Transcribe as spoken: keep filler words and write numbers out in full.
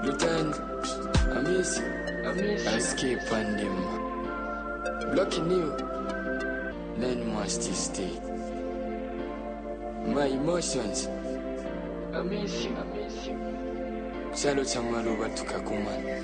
Return, I miss you, I miss you. Escape on them. Blocking you, then must you stay. My emotions, I miss you, I miss you. Salo chamalu batuka kuma.